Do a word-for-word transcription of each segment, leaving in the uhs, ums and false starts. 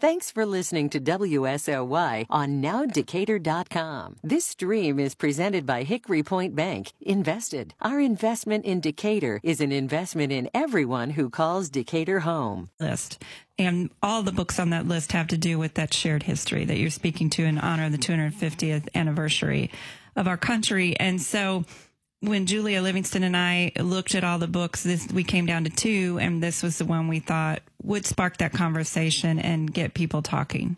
Thanks for listening to W S L Y on now decatur dot com. This stream is presented by Hickory Point Bank. Invested. Our investment in Decatur is an investment in everyone who calls Decatur home. List. And all the books on that list have to do with that shared history that you're speaking to in honor of the two hundred fiftieth anniversary of our country. And so when Julia Livingston and I looked at all the books, this, we came down to two, and this was the one we thought would spark that conversation and get people talking.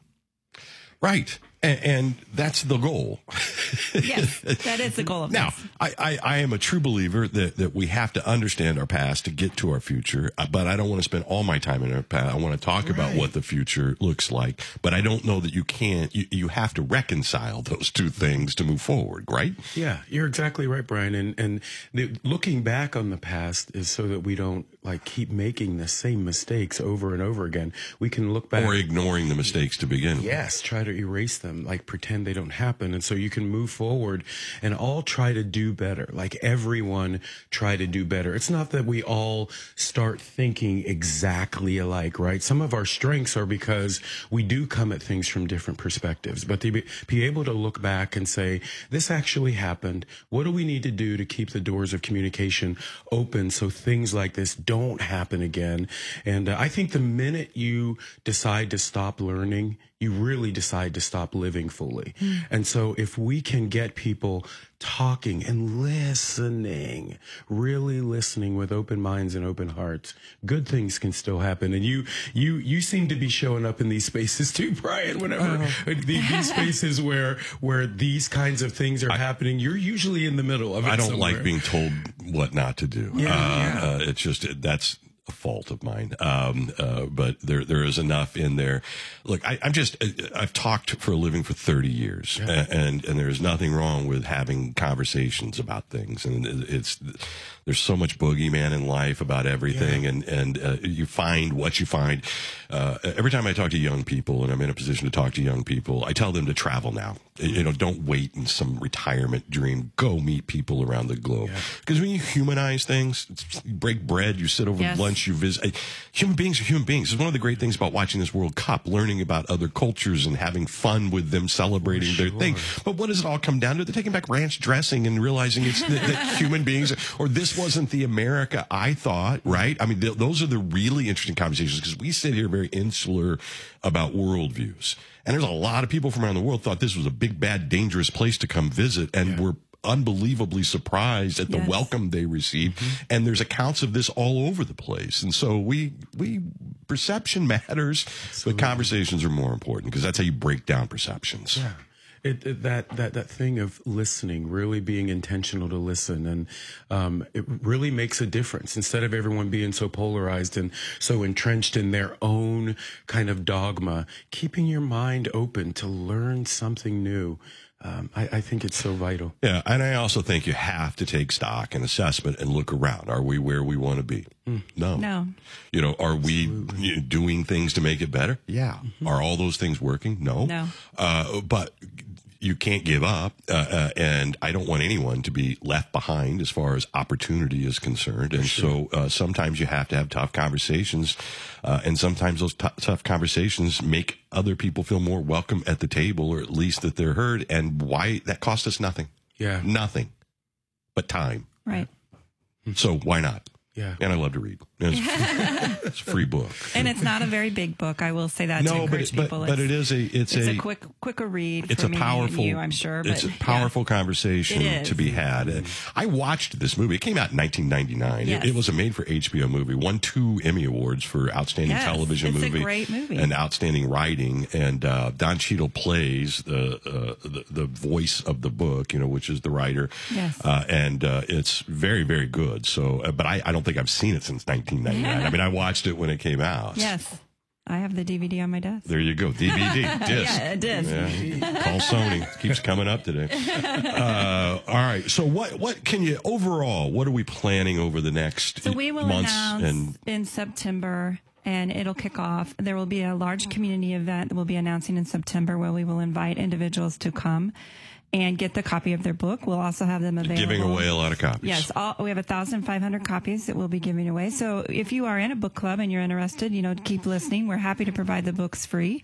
Right. And, and that's the goal. Yes, that is the goal of now, this. I, I, I am a true believer that, that we have to understand our past to get to our future, but I don't want to spend all my time in our past. I want to talk right. about what the future looks like, but I don't know that you can't, you, you have to reconcile those two things to move forward, right? Yeah, you're exactly right, Brian. And, and the, looking back on the past is so that we don't like keep making the same mistakes over and over again. We can look back. Or ignoring the mistakes to begin with. Yes, try to erase them, like pretend they don't happen. And so you can move forward and all try to do better. Like everyone try to do better. It's not that we all start thinking exactly alike, right? Some of our strengths are because we do come at things from different perspectives. But to be, be able to look back and say, this actually happened. What do we need to do to keep the doors of communication open so things like this don't happen again? And uh, I think the minute you decide to stop learning, you really decide to stop living fully. Mm. And so if we can get people talking and listening, really listening with open minds and open hearts, good things can still happen. And you, you, you seem to be showing up in these spaces too, Brian, whenever uh, these spaces where, where these kinds of things are I, happening, you're usually in the middle of it. I don't somewhere. like being told what not to do. Yeah, uh, yeah. Uh, it's just, that's a fault of mine. Um, uh, but there, there is enough in there. Look, I, I'm just, I've talked for a living for thirty years yeah. and, and there's nothing wrong with having conversations about things. And it's, there's so much boogeyman in life about everything. Yeah. And, and, uh, you find what you find. Uh, every time I talk to young people and I'm in a position to talk to young people, I tell them to travel now. You know, don't wait in some retirement dream. Go meet people around the globe. Because yeah. when you humanize things, you break bread, you sit over yes. lunch, you visit. Human beings are human beings. It's one of the great things about watching this World Cup, learning about other cultures and having fun with them, celebrating sure. their thing. But what does it all come down to? They're taking back ranch dressing and realizing it's that, that human beings, or this wasn't the America I thought, right? I mean, th- those are the really interesting conversations because we sit here very insular about worldviews. And there's a lot of people from around the world thought this was a big, bad, dangerous place to come visit and yeah. were unbelievably surprised at the yes. welcome they received. Mm-hmm. And there's accounts of this all over the place. And so we, we, perception matters, Absolutely. But conversations are more important because that's how you break down perceptions. Yeah. It, it, that, that, that thing of listening, really being intentional to listen. And, um, it really makes a difference instead of everyone being so polarized and so entrenched in their own kind of dogma, keeping your mind open to learn something new. Um, I, I think it's so vital. Yeah. And I also think you have to take stock and assessment and look around. Are we where we want to be? Mm. No. No. You know, are we you know, doing things to make it better? Yeah. Mm-hmm. Are all those things working? No. No. Uh, but you can't give up. Uh, uh, and I don't want anyone to be left behind as far as opportunity is concerned. And sure. so uh, sometimes you have to have tough conversations. Uh, and sometimes those t- tough conversations make other people feel more welcome at the table, or at least that they're heard. And why that costs us nothing. Yeah. Nothing but time. Right. So why not? Yeah. And I love to read. It's, it's a free book. And it's not a very big book. I will say that no, to encourage but, people. But, but it is a, it's, it's a, a quick, quicker read it's for a me powerful, and you, I'm sure. But, it's a powerful yeah. conversation to be had. Mm-hmm. I watched this movie. It came out in nineteen ninety-nine. Yes. It, it was a made for H B O movie. Won two Emmy Awards for Outstanding yes, Television it's Movie. It's a great movie. And Outstanding Writing. And uh, Don Cheadle plays the, uh, the the voice of the book, you know, which is the writer. Yes. Uh, and uh, it's very, very good. So, uh, but I, I don't think I've seen it since nineteen ninety-nine. I mean, I watched it when it came out. Yes. I have the D V D on my desk. There you go. D V D. Disc. Yeah, it is. Yeah. Call Sony. Keeps coming up today. Uh, all right. So what, what can you, overall, what are we planning over the next so we will months? Announce and in September, and it'll kick off. There will be a large community event that we'll be announcing in September where we will invite individuals to come and get the copy of their book. We'll also have them available. Giving away a lot of copies. Yes, all, we have one thousand five hundred copies that we'll be giving away. So if you are in a book club and you're interested, you know, keep listening. We're happy to provide the books free.